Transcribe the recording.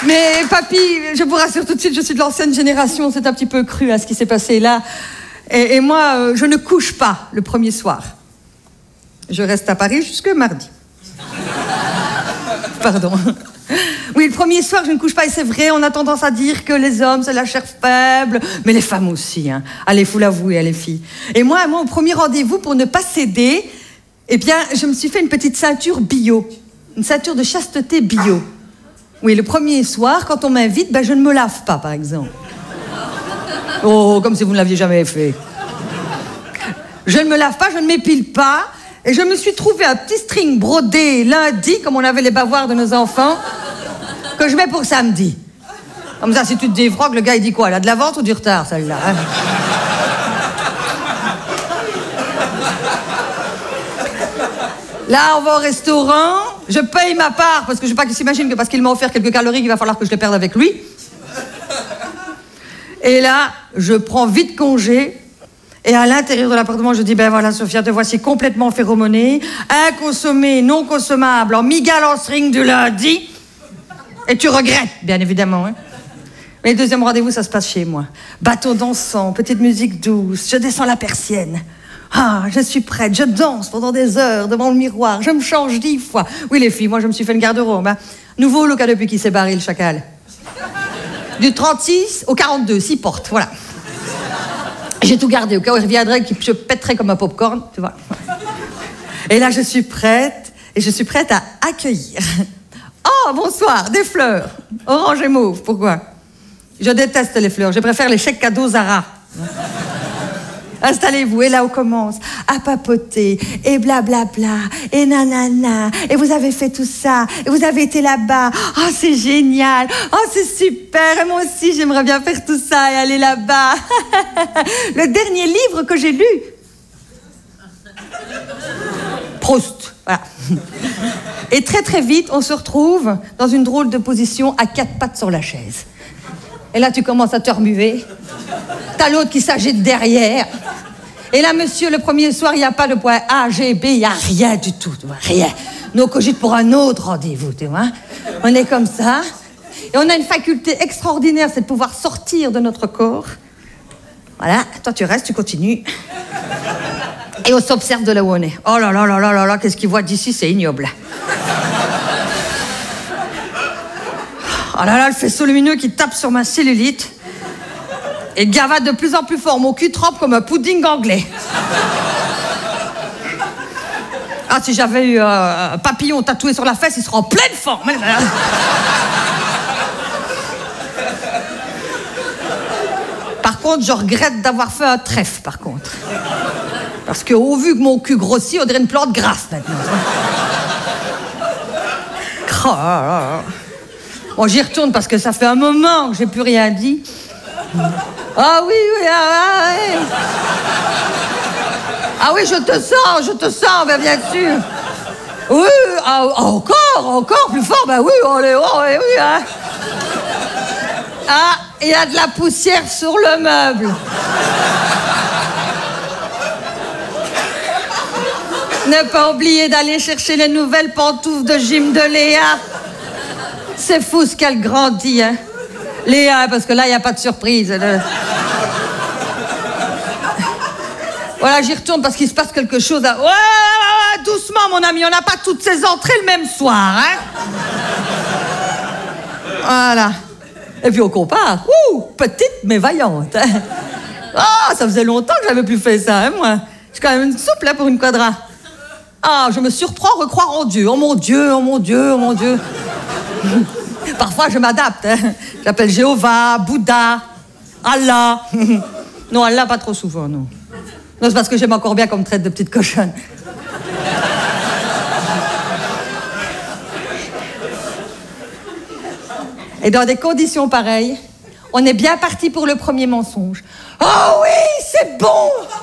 Mais papy, je vous rassure tout de suite, je suis de l'ancienne génération, c'est un petit peu cru à ce qui s'est passé là. Et moi, je ne couche pas le premier soir. Je reste à Paris jusque mardi. Pardon. Oui, le premier soir, je ne couche pas, et c'est vrai, on a tendance à dire que les hommes, c'est la chair faible, mais les femmes aussi, hein. Allez, faut l'avouer, les filles. Et moi, au premier rendez-vous, pour ne pas céder, eh bien, je me suis fait une petite ceinture bio, une ceinture de chasteté bio. Oui, le premier soir, quand on m'invite, je ne me lave pas, par exemple. Oh, comme si vous ne l'aviez jamais fait. Je ne me lave pas, je ne m'épile pas, et je me suis trouvé un petit string brodé lundi, comme on avait les bavoirs de nos enfants, que je mets pour samedi. Comme ça, si tu te défroques, le gars, il dit quoi? Elle a de l'avance ou du retard, celle-là, hein? Là, on va au restaurant, je paye ma part, parce que je ne veux pas qu'il s'imagine que parce qu'il m'a offert quelques calories, qu'il va falloir que je les perde avec lui. Et là, je prends vite congé, et à l'intérieur de l'appartement, je dis, voilà, Sophia, te voici complètement phéromonée, inconsommée, non consommable, en migale en string du lundi, et tu regrettes, bien évidemment, hein. Mais le deuxième rendez-vous, ça se passe chez moi. Bateau dansant, petite musique douce, je descends la persienne. Ah, je suis prête, je danse pendant des heures devant le miroir, je me change 10 fois. Oui, les filles, moi, je me suis fait une garde-robe, hein. Nouveau look depuis qu'il s'est barré, le chacal. Du 36 au 42, 6 portes, voilà. J'ai tout gardé, au cas où il reviendrait, qu'il se pèterait comme un popcorn, tu vois. Et là, je suis prête, et je suis prête à accueillir. Oh, bonsoir, des fleurs, orange et mauve, pourquoi? Je déteste les fleurs, je préfère les chèques cadeaux Zara. Installez-vous, et là on commence à papoter, et blablabla, et nanana, et vous avez fait tout ça, et vous avez été là-bas, oh c'est génial, oh c'est super, et moi aussi j'aimerais bien faire tout ça et aller là-bas. Le dernier livre que j'ai lu, Proust, voilà. Et très très vite, on se retrouve dans une drôle de position à 4 pattes sur la chaise. Et là tu commences à te remuer, t'as l'autre qui s'agite derrière. Et là, monsieur, le premier soir, il n'y a pas de point A, G, B, il n'y a rien du tout, tu vois, rien. Nous, on cogite pour un autre rendez-vous, tu vois. On est comme ça. Et on a une faculté extraordinaire, c'est de pouvoir sortir de notre corps. Voilà, toi, tu restes, tu continues. Et on s'observe de là où on est. Oh là là là là là là, qu'est-ce qu'il voit d'ici, c'est ignoble. Oh là là, le faisceau lumineux qui tape sur ma cellulite. Et gavade de plus en plus fort, mon cul trempe comme un pudding anglais. Ah, si j'avais eu un papillon tatoué sur la fesse, il serait en pleine forme. Par contre, je regrette d'avoir fait un trèfle, par contre. Parce qu'au vu que mon cul grossit, on dirait une plante grasse, maintenant. Bon, j'y retourne parce que ça fait un moment que j'ai plus rien dit. Ah oui, oui, oui. Ah oui, je te sens, bien sûr. Oui, encore plus fort, oui, oui, hein. Ah, il y a de la poussière sur le meuble. Ne pas oublier d'aller chercher les nouvelles pantoufles de gym de Léa. C'est fou ce qu'elle grandit, hein. Léa, parce que là, il n'y a pas de surprise. Voilà, j'y retourne parce qu'il se passe quelque chose. Ouais, doucement, mon ami, on n'a pas toutes ces entrées le même soir, hein. Voilà. Et puis on compare. Petite mais vaillante. Hein. Oh, ça faisait longtemps que j'avais plus fait ça, hein, moi. Je suis quand même une souple, là, pour une quadra. Ah, je me surprends à recroire en Dieu. Oh mon Dieu, oh mon Dieu, oh mon Dieu. Parfois, je m'adapte. Hein. J'appelle Jéhovah, Bouddha, Allah. Non, Allah, pas trop souvent, non. Non, c'est parce que j'aime encore bien qu'on me traite de petite cochonne. Et dans des conditions pareilles, on est bien parti pour le premier mensonge. Oh oui, c'est bon!